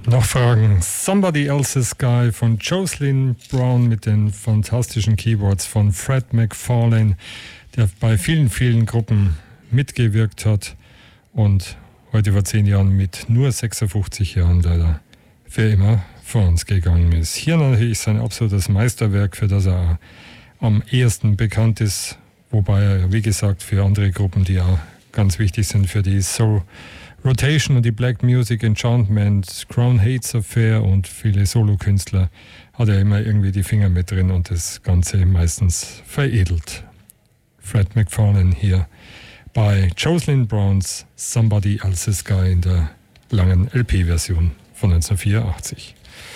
Nachfragen. Somebody Else's Guy von Jocelyn Brown mit den fantastischen Keyboards von Fred McFarlane, der bei vielen, vielen Gruppen mitgewirkt hat und heute vor 10 Jahren mit nur 56 Jahren leider für immer vor uns gegangen ist. Hier natürlich sein absolutes Meisterwerk, für das er am ehesten bekannt ist, wobei er, wie gesagt, für andere Gruppen, die auch ganz wichtig sind, für die Soul Rotation und die Black Music Enchantment, Crown Hates Affair und viele Solokünstler, hat er immer irgendwie die Finger mit drin und das Ganze meistens veredelt. Fred McFarlane hier bei Jocelyn Browns Somebody Else's Guy in der langen LP-Version von 1984.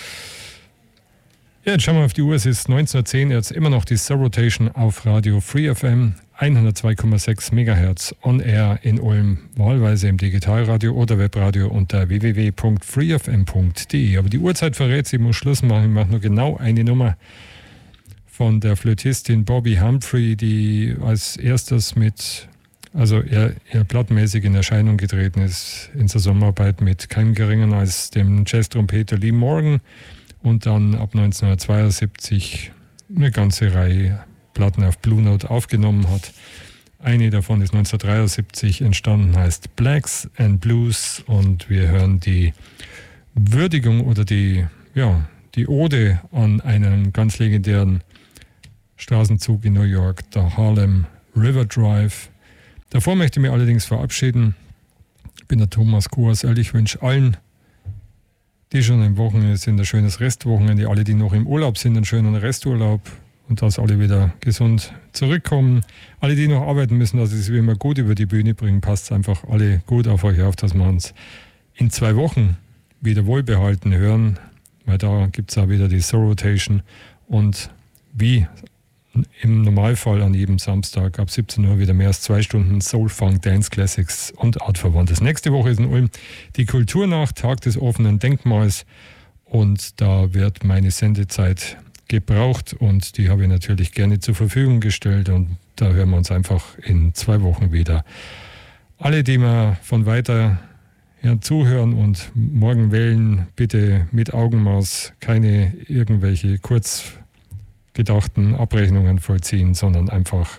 Ja, jetzt schauen wir auf die Uhr, es ist 19:10, jetzt immer noch die Soul Rotation auf Radio Free FM, 102,6 MHz on air in Ulm, wahlweise im Digitalradio oder Webradio unter www.freefm.de. Aber die Uhrzeit verrät, sie muss Schluss machen. Ich mache nur genau eine Nummer von der Flötistin Bobby Humphrey, die als erstes eher plattmäßig in Erscheinung getreten ist in Zusammenarbeit mit keinem Geringeren als dem Jazz-Trompeter Lee Morgan und dann ab 1972 eine ganze Reihe Platten auf Blue Note aufgenommen hat. Eine davon ist 1973 entstanden, heißt Blacks and Blues, und wir hören die Würdigung oder die Ode an einen ganz legendären Straßenzug in New York, der Harlem River Drive. Davor möchte ich mich allerdings verabschieden. Ich bin der Thomas Koasel. Ich wünsche allen, die schon im Wochenende sind, ein schönes Restwochenende. Alle, die noch im Urlaub sind, einen schönen Resturlaub. Und dass alle wieder gesund zurückkommen. Alle, die noch arbeiten müssen, dass sie es wie immer gut über die Bühne bringen, passt einfach alle gut auf euch auf, dass wir uns in 2 Wochen wieder wohlbehalten hören, weil da gibt es auch wieder die Soul Rotation und wie im Normalfall an jedem Samstag ab 17 Uhr wieder mehr als 2 Stunden Soul, Funk, Dance Classics und Artverwandtes. Nächste Woche ist in Ulm die Kulturnacht, Tag des offenen Denkmals, und da wird meine Sendezeit gebraucht und die habe ich natürlich gerne zur Verfügung gestellt, und da hören wir uns einfach in 2 Wochen wieder. Alle, die mir von weiter her zuhören und morgen wählen, bitte mit Augenmaß, keine irgendwelche kurz gedachten Abrechnungen vollziehen, sondern einfach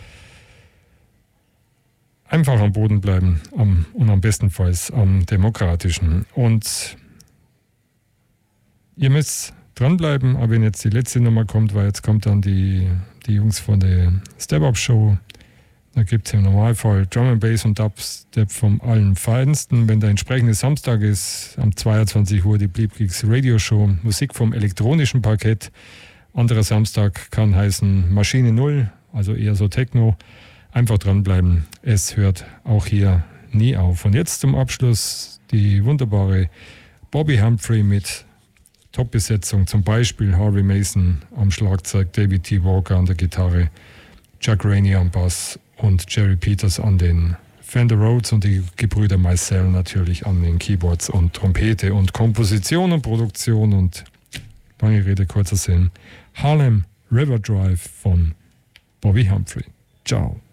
am Boden bleiben und am bestenfalls am demokratischen. Und ihr müsst dranbleiben, aber wenn jetzt die letzte Nummer kommt, weil jetzt kommt dann die Jungs von der Step-Up-Show, da gibt es im Normalfall Drum and Bass und Dubstep vom Allerfeinsten. Wenn der entsprechende Samstag ist, am 22 Uhr die Bleep Geeks Radio Show, Musik vom elektronischen Parkett. Anderer Samstag kann heißen Maschine Null, also eher so Techno. Einfach dranbleiben, es hört auch hier nie auf. Und jetzt zum Abschluss die wunderbare Bobby Humphrey mit Top-Besetzung, zum Beispiel Harvey Mason am Schlagzeug, David T. Walker an der Gitarre, Chuck Rainey am Bass und Jerry Peters an den Fender Rhodes und die Gebrüder Maisel natürlich an den Keyboards und Trompete und Komposition und Produktion, und lange Rede, kurzer Sinn, Harlem River Drive von Bobby Humphrey. Ciao.